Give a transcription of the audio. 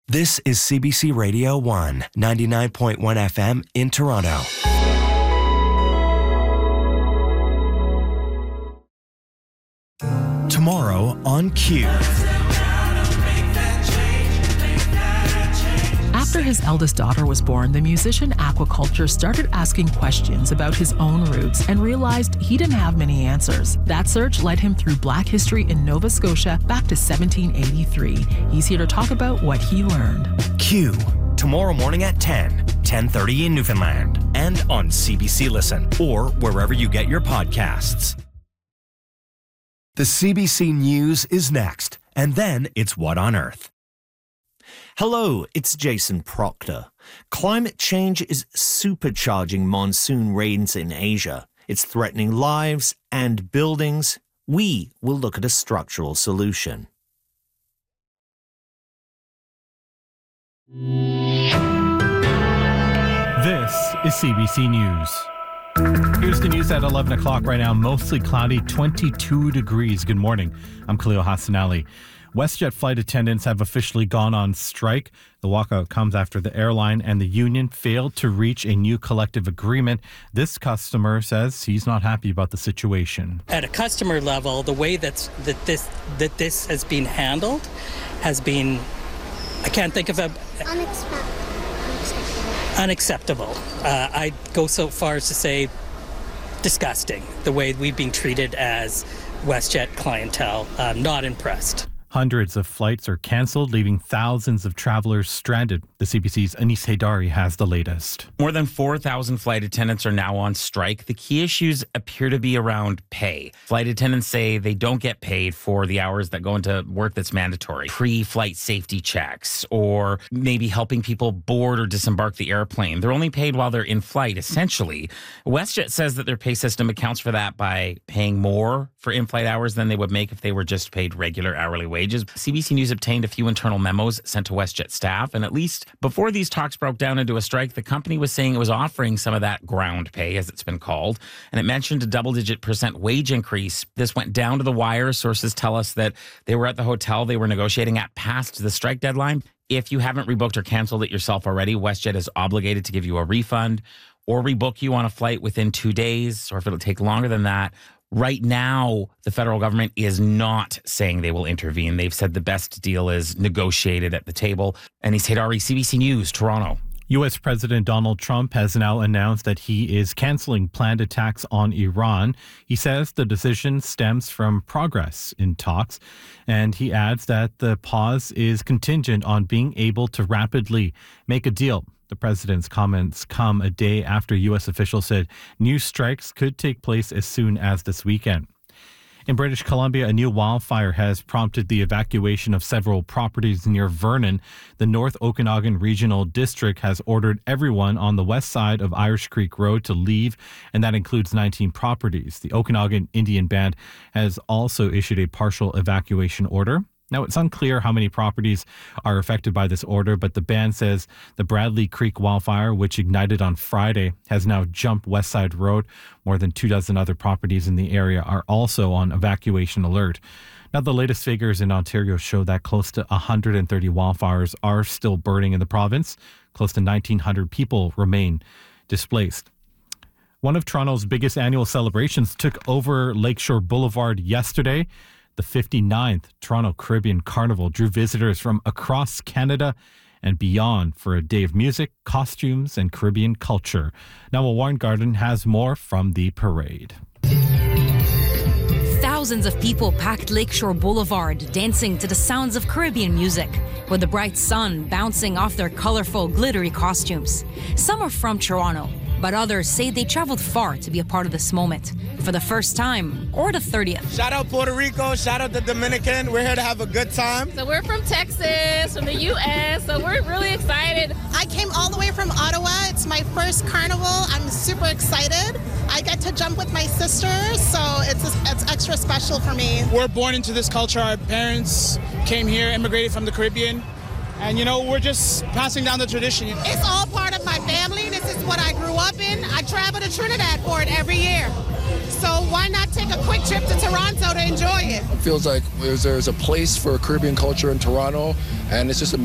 This is CBC Radio 1, 99.1 FM in Toronto. Tomorrow on Q. After his eldest daughter was born, the musician Aquaculture started asking questions about his own roots and realized he didn't have many answers. That search led him through Black history in Nova Scotia back to 1783. He's here to talk about what he learned. Q. Tomorrow morning at 10:30 in Newfoundland, and on CBC Listen, or wherever you get your podcasts. The CBC News is next, and then it's What on Earth. Hello, it's Jason Proctor. Climate change is supercharging monsoon rains in Asia. It's threatening lives and buildings. We will look at a structural solution. This is CBC News. Here's the news at 11 o'clock right now. Mostly cloudy, 22 degrees. Good morning. I'm Khalil Hassanali. WestJet flight attendants have officially gone on strike. The walkout comes after the airline and the union failed to reach a new collective agreement. This customer says he's not happy about the situation. At a customer level, the way that this has been handled has been, I can't think of a... Unacceptable. I'd go so far as to say disgusting, the way we've been treated as WestJet clientele. Not impressed. Hundreds of flights are cancelled, leaving thousands of travelers stranded. The CBC's Anis Haidari has the latest. More than 4,000 flight attendants are now on strike. The key issues appear to be around pay. Flight attendants say they don't get paid for the hours that go into work that's mandatory. Pre-flight safety checks, or maybe helping people board or disembark the airplane. They're only paid while they're in flight, essentially. WestJet says that their pay system accounts for that by paying more for in-flight hours than they would make if they were just paid regular hourly wages. CBC News obtained a few internal memos sent to WestJet staff, and at least before these talks broke down into a strike, the company was saying it was offering some of that ground pay, as it's been called, and it mentioned a double-digit % wage increase. This went down to the wire. Sources tell us that they were at the hotel they were negotiating at past the strike deadline. If you haven't rebooked or canceled it yourself already, WestJet is obligated to give you a refund or rebook you on a flight within 2 days, or if it'll take longer than that. Right now, the federal government is not saying they will intervene. They've said the best deal is negotiated at the table. Anis Haidari, CBC News, Toronto. U.S. President Donald Trump has now announced that he is canceling planned attacks on Iran. He says the decision stems from progress in talks, and he adds that the pause is contingent on being able to rapidly make a deal. The president's comments come a day after U.S. officials said new strikes could take place as soon as this weekend. In British Columbia, a new wildfire has prompted the evacuation of several properties near Vernon. The North Okanagan Regional District has ordered everyone on the west side of Irish Creek Road to leave, and that includes 19 properties. The Okanagan Indian Band has also issued a partial evacuation order. Now, it's unclear how many properties are affected by this order, but the band says the Bradley Creek wildfire, which ignited on Friday, has now jumped West Side Road. More than 24 other properties in the area are also on evacuation alert. Now, the latest figures in Ontario show that close to 130 wildfires are still burning in the province. Close to 1,900 people remain displaced. One of Toronto's biggest annual celebrations took over Lakeshore Boulevard yesterday. The 59th Toronto Caribbean Carnival drew visitors from across Canada and beyond for a day of music, costumes, and Caribbean culture. Now, Warren Garden has more from the parade. Thousands of people packed Lakeshore Boulevard, dancing to the sounds of Caribbean music, with the bright sun bouncing off their colorful, glittery costumes. Some are from Toronto, but others say they traveled far to be a part of this moment, for the first time or the 30th. Shout out Puerto Rico, shout out the Dominican. We're here to have a good time. So we're from Texas, from the U.S., so we're really excited. I came all the way from Ottawa. It's my first carnival. I'm super excited. I get to jump with my sister, so it's extra special for me. We're born into this culture. Our parents came here, immigrated from the Caribbean. And, you know, we're just passing down the tradition. It's all part of my family. This is what I grew up in. I travel to Trinidad for it every year. So why not take a quick trip to Toronto to enjoy it? It feels like there's a place for Caribbean culture in Toronto, and it's just amazing.